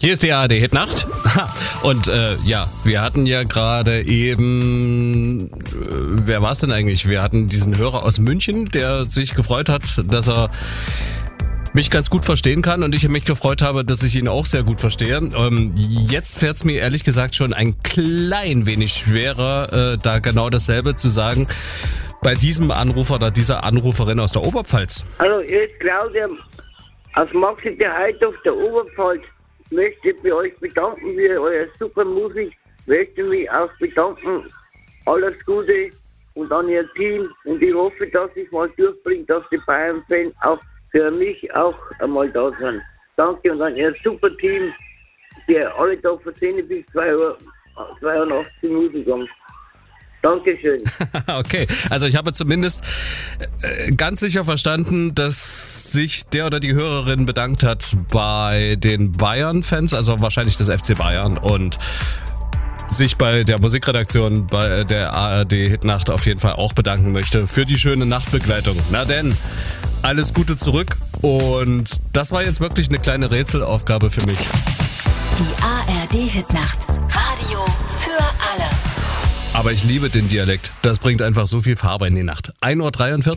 Hier ist die ARD Hitnacht. Und wir hatten ja gerade eben, wer war es denn eigentlich? Wir hatten diesen Hörer aus München, der sich gefreut hat, dass er mich ganz gut verstehen kann und ich mich gefreut habe, dass ich ihn auch sehr gut verstehe. Jetzt fällt es mir ehrlich gesagt schon ein klein wenig schwerer, da genau dasselbe zu sagen bei diesem Anrufer oder dieser Anruferin aus der Oberpfalz. Hallo, hier ist Claudia aus Maxi der Heid auf der Oberpfalz. Ich möchte bei euch bedanken für eure super Musik. Ich möchte mich auch bedanken. Alles Gute und an ihr Team. Und ich hoffe, dass ich mal durchbringe, dass die Bayern-Fans auch für mich auch einmal da sind. Danke und an ihr super Team, die alle da von 10 bis 82 Minuten kommen. Dankeschön. Okay, also ich habe zumindest ganz sicher verstanden, dass sich der oder die Hörerin bedankt hat bei den Bayern-Fans, also wahrscheinlich des FC Bayern, und sich bei der Musikredaktion bei der ARD Hitnacht auf jeden Fall auch bedanken möchte für die schöne Nachtbegleitung. Na denn, alles Gute zurück, und das war jetzt wirklich eine kleine Rätselaufgabe für mich. Die ARD Hitnacht. Radio für alle. Aber ich liebe den Dialekt. Das bringt einfach so viel Farbe in die Nacht. 1:43 Uhr.